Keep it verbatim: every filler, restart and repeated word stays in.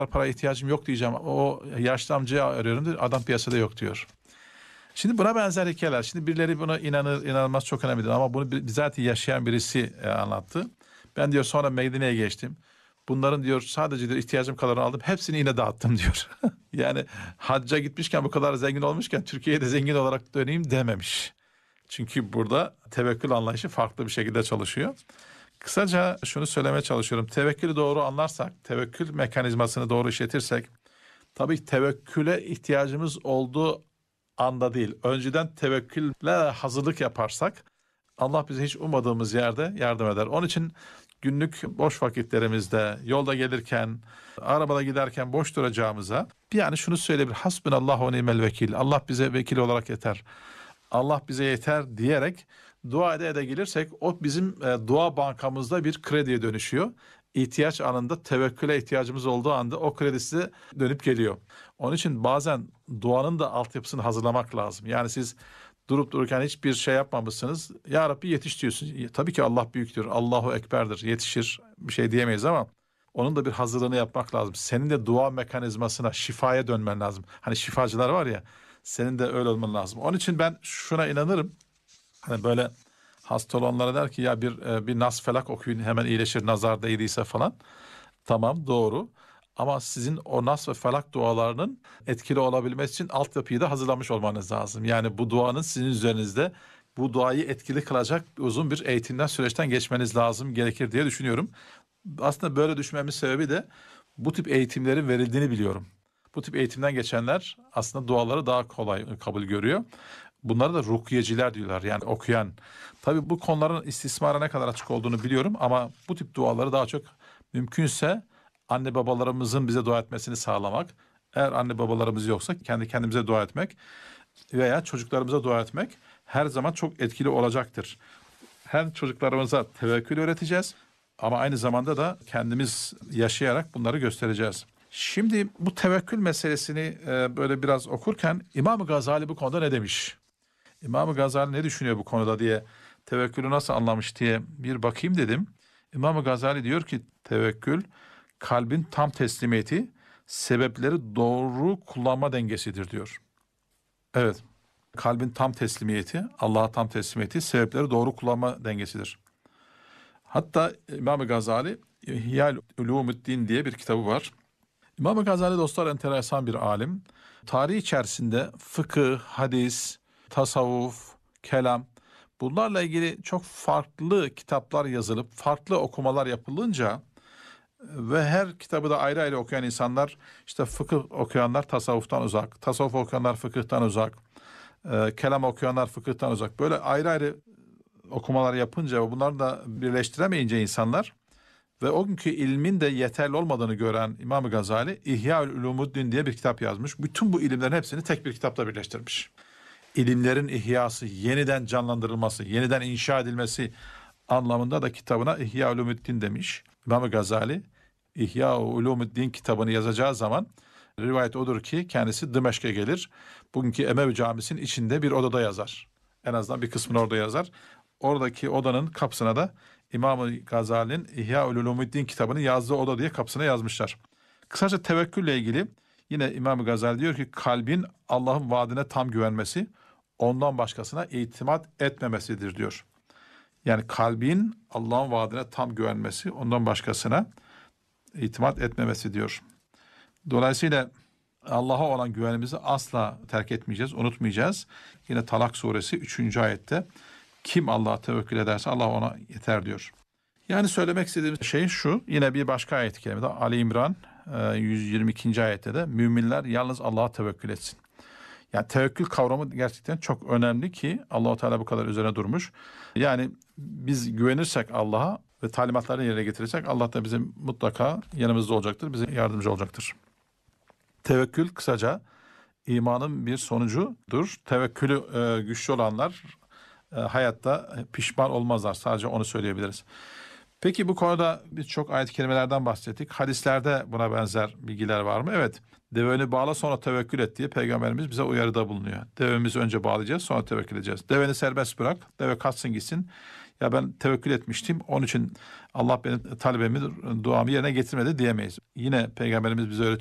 para ihtiyacım yok diyeceğim. O yaşlı amcayı arıyorum diyor. Adam piyasada yok diyor. Şimdi buna benzer hikayeler. Şimdi birileri buna inanır inanılmaz çok önemlidir ama bunu bizatihi yaşayan birisi e, anlattı. Ben diyor sonra Medine'ye geçtim. Bunların diyor sadece diyor ihtiyacım kadarını aldım. Hepsini yine dağıttım diyor. Yani hacca gitmişken bu kadar zengin olmuşken Türkiye'ye de zengin olarak döneyim dememiş. Çünkü burada tevekkül anlayışı farklı bir şekilde çalışıyor. Kısaca şunu söylemeye çalışıyorum. Tevekkülü doğru anlarsak, tevekkül mekanizmasını doğru işletirsek, tabii ki tevekküle ihtiyacımız olduğu anda değil, önceden tevekkülle hazırlık yaparsak Allah bize hiç ummadığımız yerde yardım eder. Onun için günlük boş vakitlerimizde, yolda gelirken, arabada giderken boş duracağımıza yani şunu söyleyebilir. Hasbunallahu ve ni'mel vekil. Allah bize vekil olarak yeter. Allah bize yeter diyerek dua ede ede gelirsek o bizim e, dua bankamızda bir krediye dönüşüyor. İhtiyaç anında tevekküle ihtiyacımız olduğu anda o kredi size dönüp geliyor. Onun için bazen duanın da altyapısını hazırlamak lazım. Yani siz durup dururken hiçbir şey yapmamışsınız. Ya Rabbi yetiş diyorsun. Tabii ki Allah büyüktür. Allahu Ekber'dir. Yetişir. Bir şey diyemeyiz ama onun da bir hazırlığını yapmak lazım. Senin de dua mekanizmasına, şifaya dönmen lazım. Hani şifacılar var ya, senin de öyle olman lazım. Onun için ben şuna inanırım. Hani böyle hasta olanlara der ki ya bir bir nas felak okuyun hemen iyileşir nazar değdiyse falan. Tamam, doğru. Ama sizin o nas ve felak dualarının etkili olabilmesi için altyapıyı da hazırlamış olmanız lazım. Yani bu duanın sizin üzerinizde bu duayı etkili kılacak uzun bir eğitimden süreçten geçmeniz lazım gerekir diye düşünüyorum. Aslında böyle düşünmemin sebebi de bu tip eğitimlerin verildiğini biliyorum. Bu tip eğitimden geçenler aslında duaları daha kolay kabul görüyor. Bunlara da rukiyeciler diyorlar, yani okuyan. Tabii bu konuların istismara ne kadar açık olduğunu biliyorum ama bu tip duaları daha çok mümkünse anne babalarımızın bize dua etmesini sağlamak. Eğer anne babalarımız yoksa kendi kendimize dua etmek veya çocuklarımıza dua etmek her zaman çok etkili olacaktır. Hem çocuklarımıza tevekkül öğreteceğiz ama aynı zamanda da kendimiz yaşayarak bunları göstereceğiz. Şimdi bu tevekkül meselesini e, böyle biraz okurken İmam-ı Gazali bu konuda ne demiş? İmam-ı Gazali ne düşünüyor bu konuda diye, tevekkülü nasıl anlamış diye bir bakayım dedim. İmam-ı Gazali diyor ki tevekkül kalbin tam teslimiyeti, sebepleri doğru kullanma dengesidir diyor. Evet, kalbin tam teslimiyeti, Allah'a tam teslimiyeti, sebepleri doğru kullanma dengesidir. Hatta İmam-ı Gazali İhya Ulumuddin diye bir kitabı var. İmam-ı Gazali dostlar enteresan bir alim. Tarih içerisinde fıkıh, hadis, tasavvuf, kelam bunlarla ilgili çok farklı kitaplar yazılıp farklı okumalar yapılınca ve her kitabı da ayrı ayrı okuyan insanlar, işte fıkıh okuyanlar tasavvuftan uzak, tasavvuf okuyanlar fıkıhtan uzak, e, kelam okuyanlar fıkıhtan uzak, böyle ayrı ayrı okumalar yapınca ve bunları da birleştiremeyince insanlar ve o günkü ilmin de yeterli olmadığını gören İmam-ı Gazali İhya Ulumuddin diye bir kitap yazmış. Bütün bu ilimlerin hepsini tek bir kitapta birleştirmiş. İlimlerin ihyası, yeniden canlandırılması, yeniden inşa edilmesi anlamında da kitabına İhya Ulumuddin demiş. İmam-ı Gazali İhya Ulumuddin kitabını yazacağı zaman rivayet odur ki kendisi Dımeşk'e gelir. Bugünkü Emevi Camisi'nin içinde bir odada yazar. En azından bir kısmını orada yazar. Oradaki odanın kapısına da İmam-ı Gazali'nin İhya Ulumuddin kitabını yazdığı oda diye kapısına yazmışlar. Kısaca tevekkülle ilgili yine İmam-ı Gazali diyor ki kalbin Allah'ın vaadine tam güvenmesi, ondan başkasına itimat etmemesidir diyor. Yani kalbin Allah'ın vaadine tam güvenmesi, ondan başkasına itimat etmemesi diyor. Dolayısıyla Allah'a olan güvenimizi asla terk etmeyeceğiz, unutmayacağız. Yine Talak suresi üçüncü ayette kim Allah'a tevekkül ederse Allah ona yeter diyor. Yani söylemek istediğim şey şu, yine bir başka ayet-i kerimede Ali İmran yüz yirmi ikinci ayette de müminler yalnız Allah'a tevekkül etsin. Yani tevekkül kavramı gerçekten çok önemli ki Allah-u Teala bu kadar üzerine durmuş. Yani biz güvenirsek Allah'a ve talimatlarını yerine getirirsek Allah da bizim mutlaka yanımızda olacaktır, bize yardımcı olacaktır. Tevekkül kısaca imanın bir sonucudur. Tevekkülü e, güçlü olanlar e, hayatta pişman olmazlar. Sadece onu söyleyebiliriz. Peki bu konuda biz çok ayet-i kerimelerden bahsettik. Hadislerde buna benzer bilgiler var mı? Evet. Deveni bağla sonra tevekkül et diye Peygamberimiz bize uyarıda bulunuyor. Devemizi önce bağlayacağız sonra tevekkül edeceğiz. Deveni serbest bırak. Deve kaçsın gitsin. ya ben tevekkül etmiştim, onun için Allah benim talebimi, duamı yerine getirmedi diyemeyiz. Yine Peygamberimiz bize öğretiyor.